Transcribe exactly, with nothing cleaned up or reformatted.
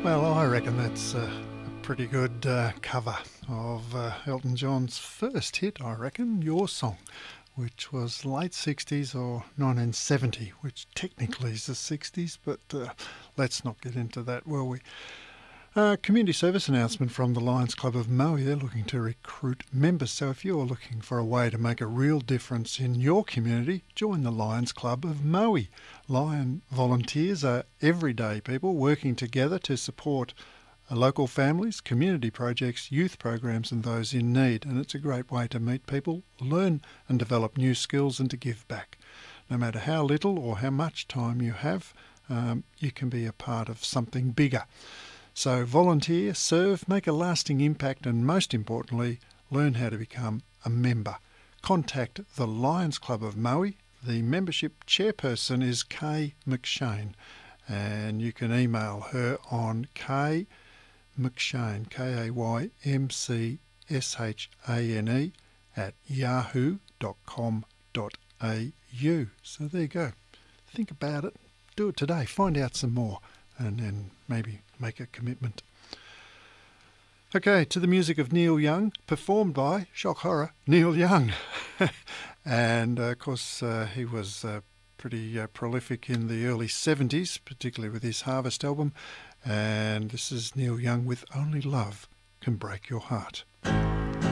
Well, I reckon that's uh, a pretty good uh, cover of uh, Elton John's first hit, I reckon, Your Song, which was late sixties or nineteen seventy, which technically is the sixties, but uh, let's not get into that, will we? Uh, community service announcement from the Lions Club of Maui. They're looking to recruit members. So if you're looking for a way to make a real difference in your community, join the Lions Club of Maui. Lion volunteers are everyday people working together to support uh, local families, community projects, youth programs and those in need. And it's a great way to meet people, learn and develop new skills and to give back. No matter how little or how much time you have, um, you can be a part of something bigger. So volunteer, serve, make a lasting impact and most importantly, learn how to become a member. Contact the Lions Club of Maui. The membership chairperson is Kay McShane and you can email her on Kay McShane, K A Y M C S H A N E at yahoo dot com dot a u. So there you go. Think about it. Do it today. Find out some more and then maybe make a commitment. Okay, to the music of Neil Young, performed by, shock horror, Neil Young. and uh, of course uh, he was uh, pretty uh, prolific in the early seventies, particularly with his Harvest album. And this is Neil Young with Only Love Can Break Your Heart.